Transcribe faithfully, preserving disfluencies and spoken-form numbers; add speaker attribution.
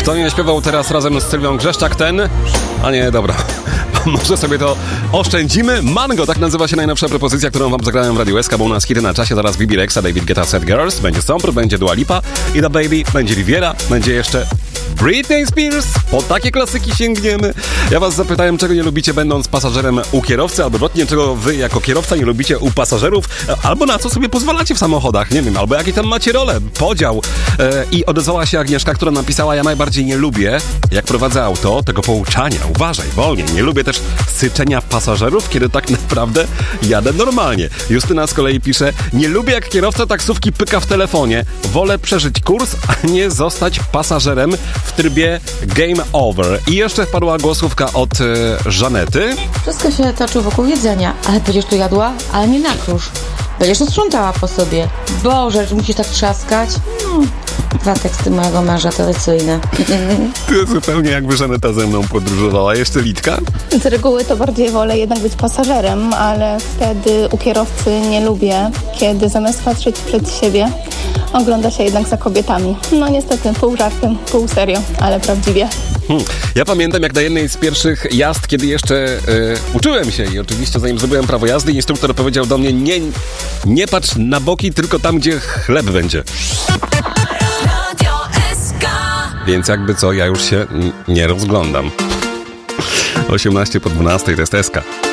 Speaker 1: Kto nie śpiewał teraz razem z Sylwią Grzeszczak, ten... A nie, dobra. Może sobie to oszczędzimy. Mango, tak nazywa się najnowsza propozycja, którą wam zagrałem w Radiu S K, bo u nas hity na czasie. Zaraz Bibi Rexa, David Guetta, Sad Girls, będzie Sombr, będzie Dua Lipa i The Baby, będzie Riviera, będzie jeszcze Britney Spears. Po takie klasyki sięgniemy. Ja was zapytałem, czego nie lubicie będąc pasażerem u kierowcy, albo odwrotnie, czego wy jako kierowca nie lubicie u pasażerów, albo na co sobie pozwalacie w samochodach, nie wiem, albo jakie tam macie rolę, podział. E, I odezwała się Agnieszka, która napisała: ja najbardziej nie lubię, jak prowadzę auto, tego pouczania. Uważaj, wolniej. Nie lubię też syczenia pasażerów, kiedy tak naprawdę jadę normalnie. Justyna z kolei pisze: nie lubię, jak kierowca taksówki pyka w telefonie. Wolę przeżyć kurs, a nie zostać pasażerem w trybie game over. I jeszcze wpadła głosówka od y, Żanety.
Speaker 2: Wszystko się toczy wokół jedzenia, ale będziesz tu jadła, ale nie na krusz. Będziesz tu sprzątała po sobie. Boże, czy musisz tak trzaskać? Hmm. Dwa teksty mojego męża tradycyjne.
Speaker 1: Ty zupełnie jakby Żaneta ze mną podróżowała. Jeszcze Litka?
Speaker 3: Z reguły to bardziej wolę jednak być pasażerem, ale wtedy u kierowcy nie lubię, kiedy zamiast patrzeć przed siebie, ogląda się jednak za kobietami. No niestety, pół żartem, pół serio, ale prawdziwie.
Speaker 1: Hmm. Ja pamiętam, jak na jednej z pierwszych jazd, kiedy jeszcze y, uczyłem się i oczywiście zanim zdobyłem prawo jazdy, instruktor powiedział do mnie: nie, nie patrz na boki, tylko tam, gdzie chleb będzie. Więc jakby co, ja już się n- nie rozglądam. osiemnaście po dwunastej, to jest S K.